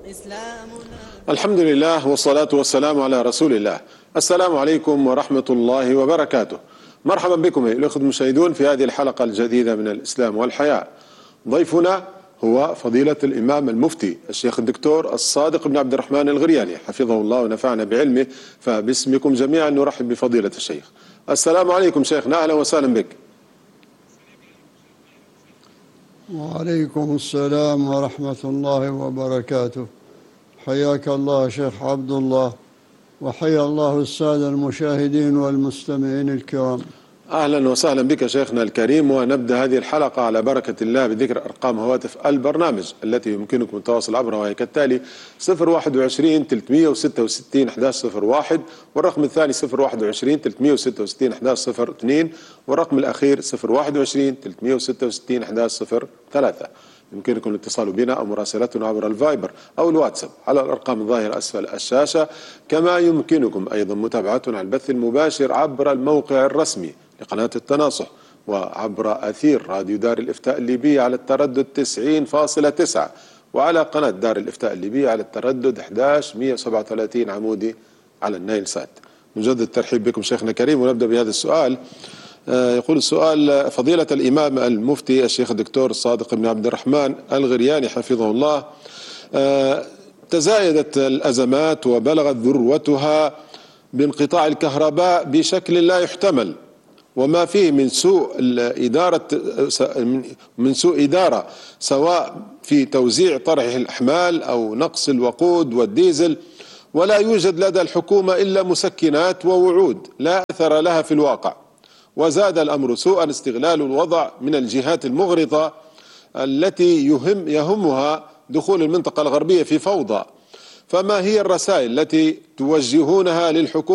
الحمد لله والصلاة والسلام على رسول الله. السلام عليكم ورحمة الله وبركاته. مرحبا بكم أيها الأخوة المشاهدون في هذه الحلقة الجديدة من الإسلام والحياة. ضيفنا هو فضيلة الإمام المفتي الشيخ الدكتور الصادق بن عبد الرحمن الغرياني حفظه الله ونفعنا بعلمه، فباسمكم جميعا نرحب بفضيلة الشيخ. السلام عليكم شيخنا، أهلا وسهلا بك. وعليكم السلام ورحمة الله وبركاته. حياك الله شيخ عبد الله، وحيا الله السادة المشاهدين والمستمعين الكرام. أهلا وسهلا بك شيخنا الكريم، ونبدأ هذه الحلقة على بركة الله بذكر أرقام هواتف البرنامج التي يمكنكم التواصل عبرها، وهي كالتالي: 021 366 1101، والرقم الثاني 021 366 1102، والرقم الأخير 021 366 1103. يمكنكم الاتصال بنا أو مراسلتنا عبر الفايبر أو الواتساب على الأرقام الظاهرة أسفل الشاشة. كما يمكنكم أيضا متابعتنا على البث المباشر عبر الموقع الرسمي لقناة التناصح، وعبر أثير راديو دار الإفتاء الليبية على التردد 90.9، وعلى قناة دار الإفتاء الليبية على التردد 11137 عمودي على النايل سات. نجدد الترحيب بكم شيخنا الكريم، ونبدأ بهذا السؤال. يقول السؤال: فضيلة الإمام المفتي الشيخ الدكتور الصادق بن عبد الرحمن الغرياني حفظه الله، تزايدت الأزمات وبلغت ذروتها بانقطاع الكهرباء بشكل لا يحتمل، وما فيه من سوء إدارة سواء في توزيع طرح الأحمال أو نقص الوقود والديزل، ولا يوجد لدى الحكومة إلا مسكنات ووعود لا أثر لها في الواقع. وزاد الأمر سوءا استغلال الوضع من الجهات المغرضة التي يهمها دخول المنطقة الغربية في فوضى. فما هي الرسائل التي توجهونها للحكومة